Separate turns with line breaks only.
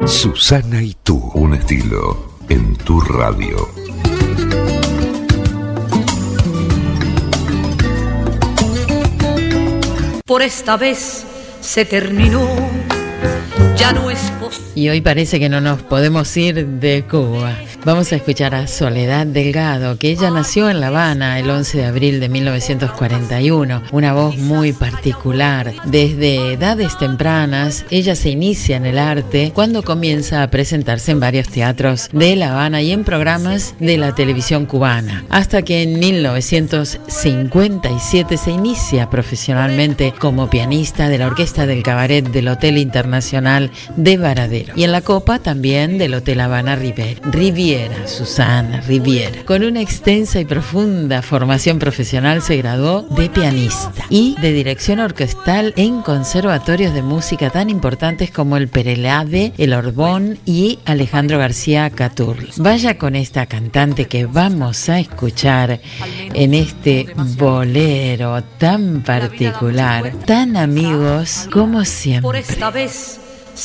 Susana y tú, un estilo en tu radio.
Por esta vez se terminó, ya no es posible.
Y hoy parece que no nos podemos ir de Cuba. Vamos a escuchar a Soledad Delgado, que ella nació en La Habana el 11 de abril de 1941. Una voz muy particular. Desde edades tempranas, ella se inicia en el arte cuando comienza a presentarse en varios teatros de La Habana y en programas de la televisión cubana. Hasta que en 1957 se inicia profesionalmente como pianista de la Orquesta del Cabaret del Hotel Internacional de Varadero. Y en la copa también del Hotel Habana Riviera, Susana Riviera. Con una extensa y profunda formación profesional se graduó de pianista y de dirección orquestal en conservatorios de música tan importantes como el Perelade, el Orbón y Alejandro García Caturri. Vaya con esta cantante que vamos a escuchar en este bolero tan particular, tan amigos como siempre.
Por esta vez